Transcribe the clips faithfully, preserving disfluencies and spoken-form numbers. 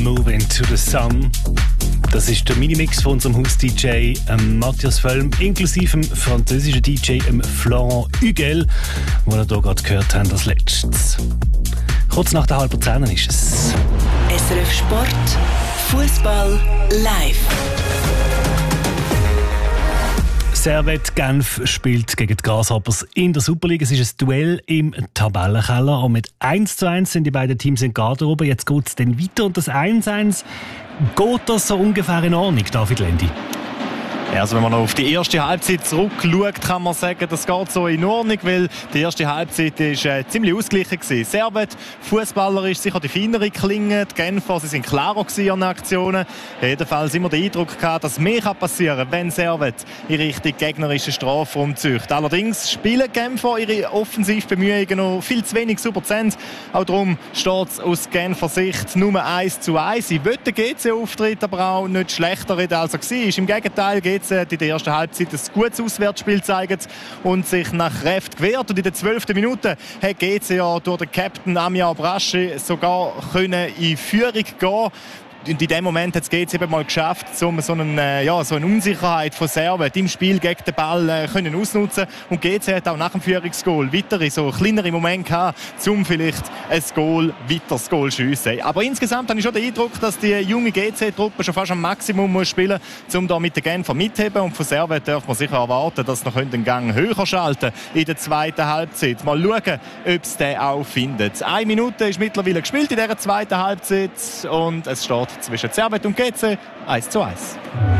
Move into the Sun. Das ist der Minimix von unserem Haus-D J ähm, Matthias Völm, inklusive dem französischen D J ähm, Florent Huguel, den wir hier gerade gehört haben als letztes. Kurz nach der halben Zehn ist es. S R F Sport, Fußball live. Servette Genf spielt gegen die Grasshoppers in der Superliga. Es ist ein Duell im Tabellenkeller. Und mit eins zu eins sind die beiden Teams in Garderobe. Jetzt geht es dann weiter. Und das eins zu eins, geht das so ungefähr in Ordnung, David Lendi? Ja, also wenn man noch auf die erste Halbzeit zurückschaut, kann man sagen, das geht so in Ordnung, weil die erste Halbzeit ist, äh, ziemlich ausgeglichen gewesen. Servette, fußballerisch sicher die feinere Klinge, die Genfer, sie sind klarer gewesen an den Aktionen. Jedenfalls immer den Eindruck gehabt, dass mehr passieren kann, wenn Servette in Richtung gegnerischen Strafraum zieht. Allerdings spielen die Genfer ihre Offensivbemühungen noch viel zu wenig super zu Ende. Auch darum steht es aus Genfer Sicht nur eins zu eins. Sie wollen den G C-Auftritt aber auch nicht schlechter reden, als er war. Im Gegenteil, G C in der ersten Halbzeit ein gutes Auswärtsspiel gezeigt und sich nach Kräften gewehrt. Und in der zwölften Minute hat G C ja durch den Captain Amia Braschi sogar können in Führung gehen. Und in dem Moment hat es G C eben mal geschafft, um so eine, ja, so eine Unsicherheit von Servette im Spiel gegen den Ball äh, können ausnutzen. Und G C hat auch nach dem Führungsgoal weitere, so kleinere Momente gehabt, um vielleicht ein Goal, weiteres Goal zu schiessen. Aber insgesamt habe ich schon den Eindruck, dass die junge G C-Truppe schon fast am Maximum muss spielen muss, um da mit den Genfer mitheben. Und von Servette darf man sicher erwarten, dass sie noch den Gang höher schalten in der zweiten Halbzeit. Mal schauen, ob es den auch findet. Eine Minute ist mittlerweile gespielt in dieser zweiten Halbzeit und es steht zwischen Servette und G C eins zu eins.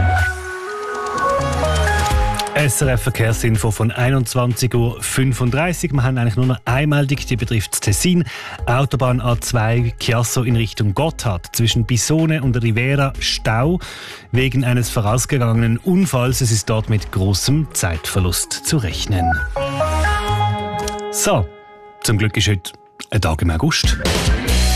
S R F Verkehrsinfo von einundzwanzig Uhr fünfunddreißig. Wir haben eigentlich nur noch eine Meldung, die betrifft das Tessin. Autobahn A zwei Chiasso in Richtung Gotthard. Zwischen Bisone und Rivera Stau wegen eines vorausgegangenen Unfalls. Es ist dort mit großem Zeitverlust zu rechnen. So, zum Glück ist heute ein Tag im August.